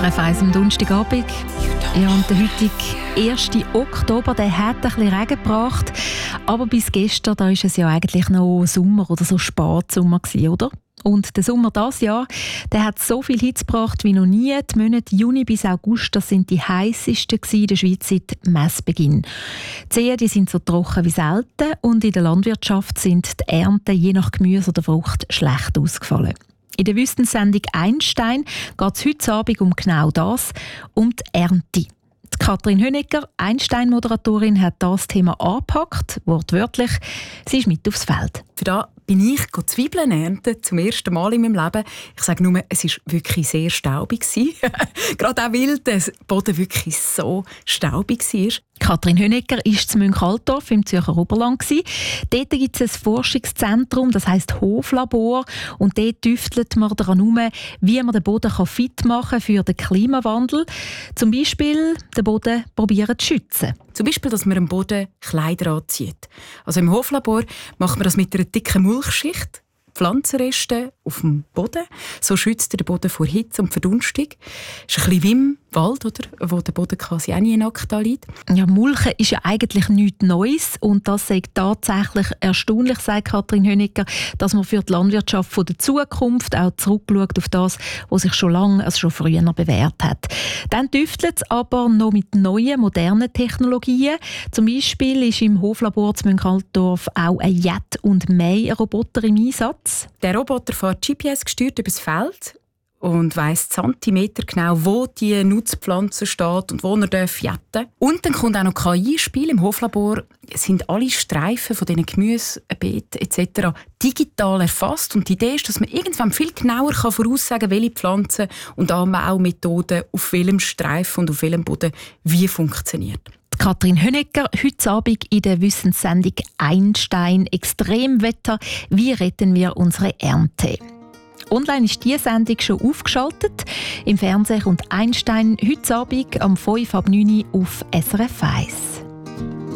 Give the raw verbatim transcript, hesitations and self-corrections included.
S R F eins am Donnerstagabend. Ja, und der heutige erste Oktober, der hat ein bisschen Regen gebracht. Aber bis gestern, da ist es ja eigentlich noch Sommer oder so Spatsommer gewesen, oder? Und der Sommer dieses Jahr, der hat so viel Hitze gebracht wie noch nie. Die Monate Juni bis August, das sind die heißesten in der Schweiz seit Messbeginn. Die Seen, die sind so trocken wie selten und in der Landwirtschaft sind die Ernten je nach Gemüse oder Frucht schlecht ausgefallen. In der Wissenssendung «Einstein» geht es heute Abend um genau das, um die Ernte. Die Kathrin Hoenecker, Einstein-Moderatorin, hat das Thema angepackt, wortwörtlich. Sie ist mit aufs Feld. Für da bin ich Zwiebeln ernten, zum ersten Mal in meinem Leben. Ich sage nur, es war wirklich sehr staubig. Gerade auch, weil der Boden wirklich so staubig war. Kathrin Hoenecker war in Münchaltorf im Zürcher Oberland. Dort gibt es ein Forschungszentrum, das heisst Hoflabor. Und dort tüftelt man daran herum, wie man den Boden fit machen kann für den Klimawandel. Zum Beispiel den Boden probieren zu schützen. Zum Beispiel, dass man am Boden Kleider anzieht. Also im Hoflabor macht man das mit einer dicken Mulchschicht. Pflanzenreste auf dem Boden. So schützt der Boden vor Hitze und Verdunstung. Das ist ein bisschen wie im Wald, oder? Wo der Boden quasi auch nie nackt liegt. Ja, Mulchen ist ja eigentlich nichts Neues. Und das ist tatsächlich erstaunlich, sagt Kathrin Hoenecker, dass man für die Landwirtschaft von der Zukunft auch zurückschaut auf das, was sich schon lange, also schon früher bewährt hat. Dann tüftelt es aber noch mit neuen, modernen Technologien. Zum Beispiel ist im Hoflabor zu Münchaltorf auch ein Jet- und Mähroboter im Einsatz. Der Roboter fährt G P S gesteuert übers Feld und weiss Zentimeter genau, wo die Nutzpflanze steht und wo er jetten darf. Und dann kommt auch noch K I ins Spiel. Im Hoflabor sind alle Streifen von diesen Gemüsebeeten et cetera digital erfasst. Und die Idee ist, dass man irgendwann viel genauer voraussagen kann, welche Pflanzen und auch Methoden auf welchem Streifen und auf welchem Boden wie funktioniert. Kathrin Hoenecker, heute Abend in der Wissenssendung «Einstein. Extremwetter. Wie retten wir unsere Ernte?» Online ist diese Sendung schon aufgeschaltet. Im Fernsehen kommt «Einstein» heute Abend um fünf ab neun auf S R F eins.